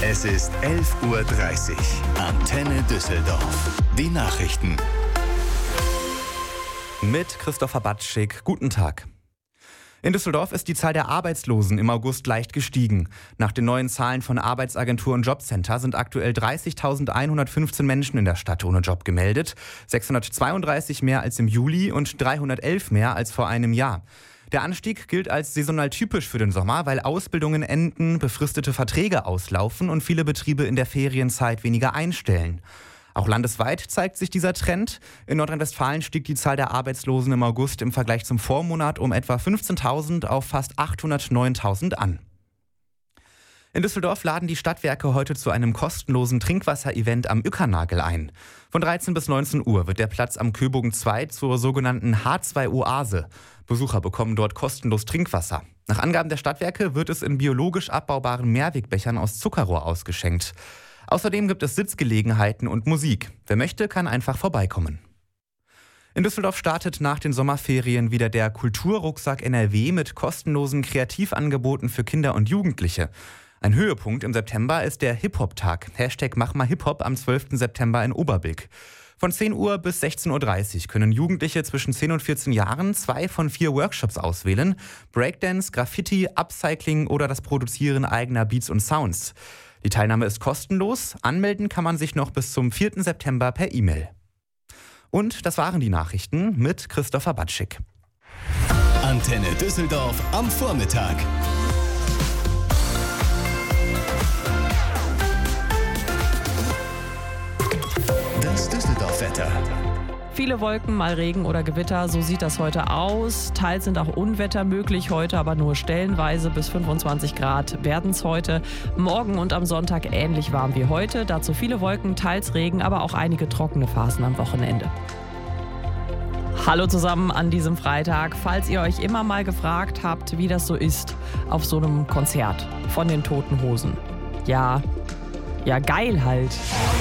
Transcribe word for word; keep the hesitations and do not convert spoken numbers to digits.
Es ist elf Uhr dreißig. Antenne Düsseldorf. Die Nachrichten. Mit Christopher Batschik. Guten Tag. In Düsseldorf ist die Zahl der Arbeitslosen im August leicht gestiegen. Nach den neuen Zahlen von Arbeitsagentur und Jobcenter sind aktuell dreißigtausendeinhundertfünfzehn Menschen in der Stadt ohne Job gemeldet. sechshundertzweiunddreißig mehr als im Juli und dreihundertelf mehr als vor einem Jahr. Der Anstieg gilt als saisonal typisch für den Sommer, weil Ausbildungen enden, befristete Verträge auslaufen und viele Betriebe in der Ferienzeit weniger einstellen. Auch landesweit zeigt sich dieser Trend. In Nordrhein-Westfalen stieg die Zahl der Arbeitslosen im August im Vergleich zum Vormonat um etwa fünfzehntausend auf fast achthundertneuntausend an. In Düsseldorf laden die Stadtwerke heute zu einem kostenlosen Trinkwasser-Event am Uckernagel ein. Von dreizehn bis neunzehn Uhr wird der Platz am Köbogen zwei zur sogenannten H zwei Oase. Besucher bekommen dort kostenlos Trinkwasser. Nach Angaben der Stadtwerke wird es in biologisch abbaubaren Mehrwegbechern aus Zuckerrohr ausgeschenkt. Außerdem gibt es Sitzgelegenheiten und Musik. Wer möchte, kann einfach vorbeikommen. In Düsseldorf startet nach den Sommerferien wieder der Kulturrucksack N R W mit kostenlosen Kreativangeboten für Kinder und Jugendliche. Ein Höhepunkt im September ist der Hip-Hop-Tag. Hashtag Mach mal Hip-Hop am zwölften September in Oberbilk. Von zehn Uhr bis sechzehn Uhr dreißig können Jugendliche zwischen zehn und vierzehn Jahren zwei von vier Workshops auswählen. Breakdance, Graffiti, Upcycling oder das Produzieren eigener Beats und Sounds. Die Teilnahme ist kostenlos. Anmelden kann man sich noch bis zum vierten September per E-Mail. Und das waren die Nachrichten mit Christopher Batschik. Antenne Düsseldorf am Vormittag. Das Düsseldorf-Wetter. Viele Wolken, mal Regen oder Gewitter, so sieht das heute aus. Teils sind auch Unwetter möglich heute, aber nur stellenweise. Bis fünfundzwanzig Grad werden es heute. Morgen und am Sonntag ähnlich warm wie heute. Dazu viele Wolken, teils Regen, aber auch einige trockene Phasen am Wochenende. Hallo zusammen an diesem Freitag. Falls ihr euch immer mal gefragt habt, wie das so ist auf so einem Konzert von den Toten Hosen. Ja, ja geil halt.